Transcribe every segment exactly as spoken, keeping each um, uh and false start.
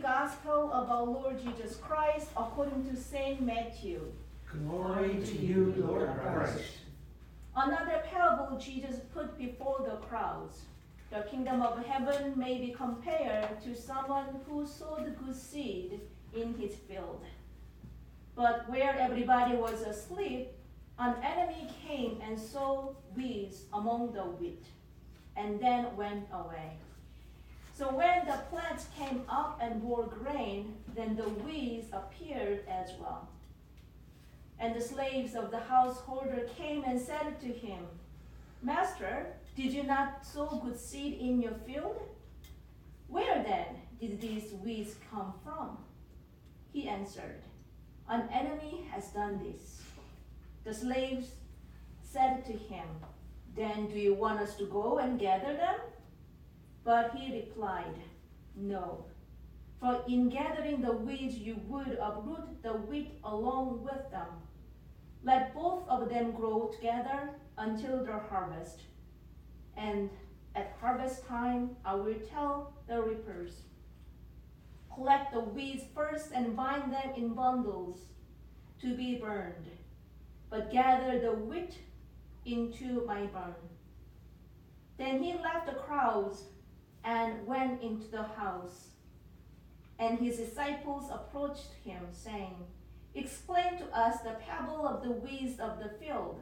Gospel of our Lord Jesus Christ according to Saint Matthew. Glory to you, Lord Christ. Another parable Jesus put before the crowds. The kingdom of heaven may be compared to someone who sowed good seed in his field. But where everybody was asleep, an enemy came and sowed weeds among the wheat, and then went away. So when the plants came up and bore grain, then the weeds appeared as well. And the slaves of the householder came and said to him, Master, did you not sow good seed in your field? Where then did these weeds come from? He answered, An enemy has done this. The slaves said to him, Then do you want us to go and gather them? But he replied, No, for in gathering the weeds you would uproot the wheat along with them. Let both of them grow together until the harvest. And at harvest time I will tell the reapers, Collect the weeds first and bind them in bundles to be burned, but gather the wheat into my barn. Then he left the crowds and went into the house. And his disciples approached him, saying, Explain to us the parable of the weeds of the field.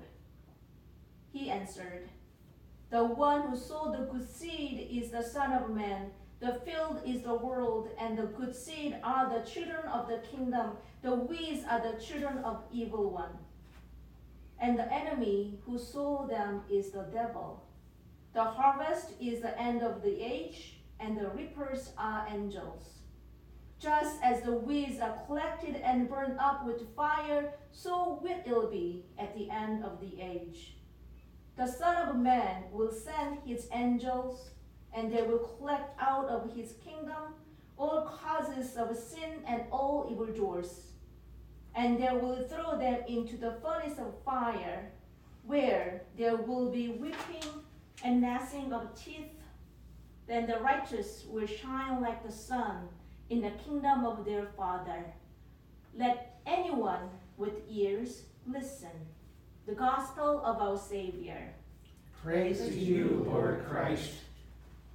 He answered, The one who sowed the good seed is the Son of Man. The field is the world, and the good seed are the children of the kingdom. The weeds are the children of evil one. And the enemy who sowed them is the devil. The harvest is the end of the age, and the reapers are angels. Just as the weeds are collected and burned up with fire, so will it be at the end of the age. The Son of Man will send his angels, and they will collect out of his kingdom all causes of sin and all evildoers, and they will throw them into the furnace of fire, where there will be weeping and gnashing of teeth. Then the righteous will shine like the sun in the kingdom of their Father. Let anyone with ears listen. The gospel of our Savior. Praise to you, Lord Christ.